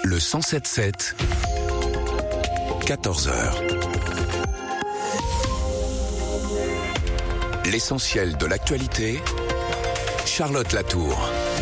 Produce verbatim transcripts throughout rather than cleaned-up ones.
Le cent sept sept, quatorze heures. L'essentiel de l'actualité, Charlotte Latour.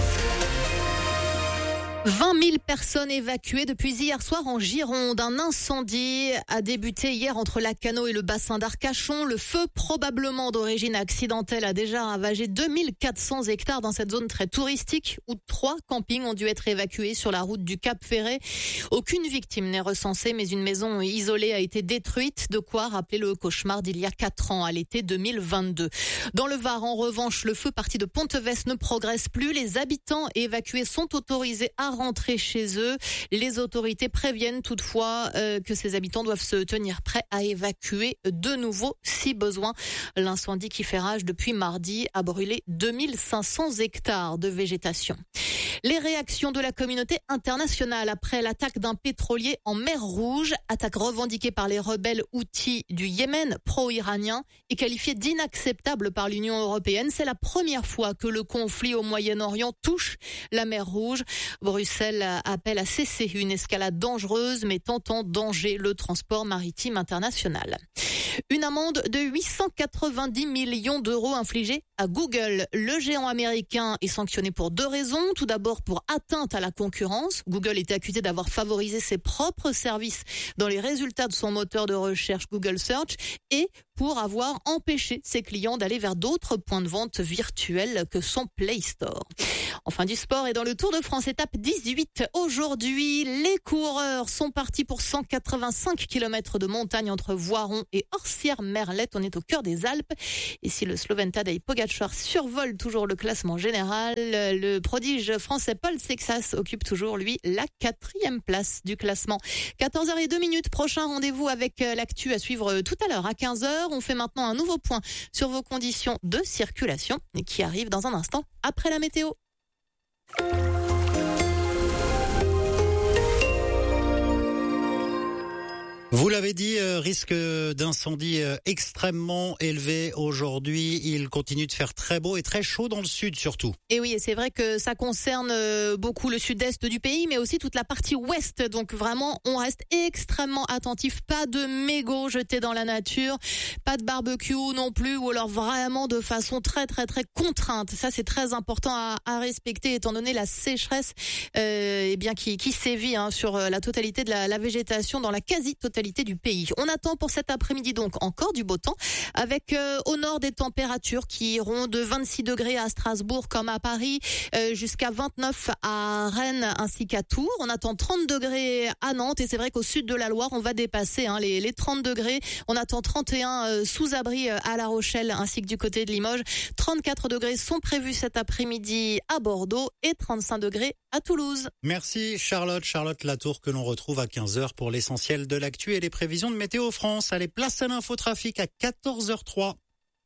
vingt mille personnes évacuées depuis hier soir en Gironde. Un incendie a débuté hier entre Lacanau et le bassin d'Arcachon. Le feu, probablement d'origine accidentelle, a déjà ravagé deux mille quatre cents hectares dans cette zone très touristique où trois campings ont dû être évacués sur la route du Cap Ferret. Aucune victime n'est recensée, mais une maison isolée a été détruite. De quoi rappeler le cauchemar d'il y a quatre ans, à l'été deux mille vingt-deux. Dans le Var, en revanche, le feu parti de Ponteves ne progresse plus. Les habitants évacués sont autorisés à rentrer chez eux. Les autorités préviennent toutefois euh, que ces habitants doivent se tenir prêts à évacuer de nouveau si besoin. L'incendie qui fait rage depuis mardi a brûlé deux mille cinq cents hectares de végétation. Les réactions de la communauté internationale après l'attaque d'un pétrolier en mer Rouge, attaque revendiquée par les rebelles Houthis du Yémen pro-iranien et qualifiée d'inacceptable par l'Union européenne. C'est la première fois que le conflit au Moyen-Orient touche la mer Rouge. Bruxelles appelle à cesser une escalade dangereuse mettant en danger le transport maritime international. Une amende de huit cent quatre-vingt-dix millions d'euros infligée à Google. Le géant américain est sanctionné pour deux raisons. Tout d'abord pour atteinte à la concurrence. Google était accusé d'avoir favorisé ses propres services dans les résultats de son moteur de recherche Google Search et pour avoir empêché ses clients d'aller vers d'autres points de vente virtuels que son Play Store. Enfin du sport et dans le Tour de France, étape dix-huit. Aujourd'hui, les coureurs sont partis pour cent quatre-vingt-cinq kilomètres de montagne entre Voiron et Orsières-Merlette. On est au cœur des Alpes. Et si le Slovène Tadej Pogačar survole toujours le classement général, le prodige français Paul Sexas occupe toujours, lui, la quatrième place du classement. quatorze heures zéro deux minutes, prochain rendez-vous avec l'actu à suivre tout à l'heure à quinze heures. On fait maintenant un nouveau point sur vos conditions de circulation qui arrive dans un instant après la météo. Vous l'avez dit, euh, risque d'incendie euh, extrêmement élevé aujourd'hui. Il continue de faire très beau et très chaud dans le sud surtout. Et oui, et c'est vrai que ça concerne euh, beaucoup le sud-est du pays, mais aussi toute la partie ouest. Donc vraiment, on reste extrêmement attentif. Pas de mégots jetés dans la nature, pas de barbecue non plus, ou alors vraiment de façon très très très contrainte. Ça, c'est très important à, à respecter, étant donné la sécheresse euh, eh bien qui, qui sévit hein, sur la totalité de la, la végétation dans la quasi-totalité du pays. On attend pour cet après-midi donc encore du beau temps avec euh, au nord des températures qui iront de vingt-six degrés à Strasbourg comme à Paris euh, jusqu'à vingt-neuf à Rennes ainsi qu'à Tours. On attend trente degrés à Nantes et c'est vrai qu'au sud de la Loire on va dépasser hein, les, les trente degrés. On attend trente et un euh, sous abri euh, à La Rochelle ainsi que du côté de Limoges. trente-quatre degrés sont prévus cet après-midi à Bordeaux et trente-cinq degrés à Toulouse. Merci Charlotte, Charlotte Latour que l'on retrouve à quinze heures pour l'essentiel de l'actu et les prévisions de Météo France. Allez, place à l'infotrafic à quatorze heures trois.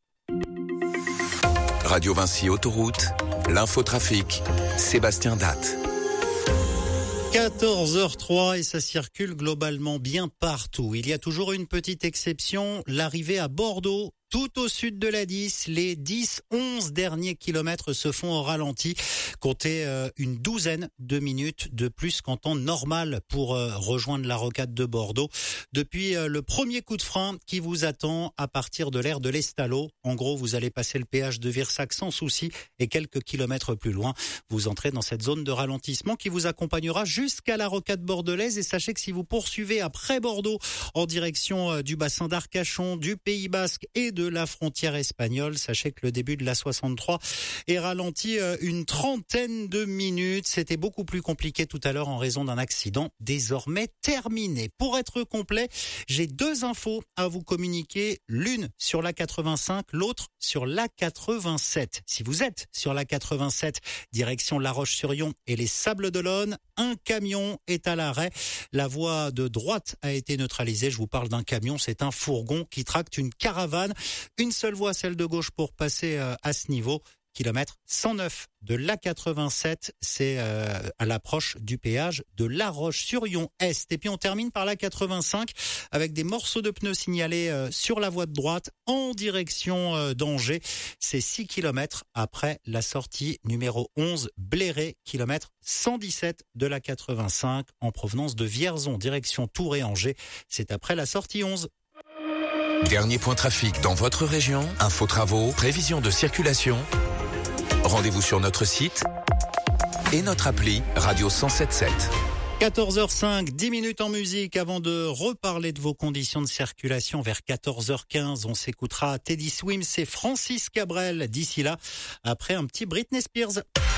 Radio Vinci Autoroute, l'infotrafic, Sébastien Datte. quatorze heures trois et ça circule globalement bien partout. Il y a toujours une petite exception, l'arrivée à Bordeaux. Tout au sud de l'A dix, les dix onze derniers kilomètres se font au ralenti. Comptez euh, une douzaine de minutes de plus qu'en temps normal pour euh, rejoindre la rocade de Bordeaux. Depuis euh, le premier coup de frein qui vous attend à partir de l'aire de l'Estalo. En gros, vous allez passer le péage de Virsac sans souci et quelques kilomètres plus loin, vous entrez dans cette zone de ralentissement qui vous accompagnera jusqu'à la rocade bordelaise. Et sachez que si vous poursuivez après Bordeaux en direction euh, du bassin d'Arcachon, du Pays Basque et de la frontière espagnole, sachez que le début de la soixante-trois est ralenti une trentaine de minutes. C'était beaucoup plus compliqué tout à l'heure en raison d'un accident désormais terminé. Pour être complet, j'ai deux infos à vous communiquer, l'une sur la quatre-vingt-cinq, l'autre sur la quatre-vingt-sept. Si vous êtes sur la quatre-vingt-sept, direction La Roche-sur-Yon et les Sables-d'Olonne, un camion est à l'arrêt. La voie de droite a été neutralisée. Je vous parle d'un camion, c'est un fourgon qui tracte une caravane. Une seule voie, celle de gauche, pour passer à ce niveau. kilomètre cent neuf de l'A quatre-vingt-sept, c'est euh, à l'approche du péage de La Roche-sur-Yon-Est. Et puis on termine par l'A quatre-vingt-cinq avec des morceaux de pneus signalés euh, sur la voie de droite en direction euh, d'Angers. C'est six kilomètres après la sortie numéro onze Bléré, kilomètre cent dix-sept de l'A quatre-vingt-cinq en provenance de Vierzon, direction Tours et Angers. C'est après la sortie onze. Dernier point trafic dans votre région, info travaux, prévision de circulation. Rendez-vous sur notre site et notre appli Radio cent sept virgule sept. quatorze heures cinq, dix minutes en musique avant de reparler de vos conditions de circulation. Vers quatorze heures quinze, on s'écoutera Teddy Swims et Francis Cabrel. D'ici là, après un petit Britney Spears.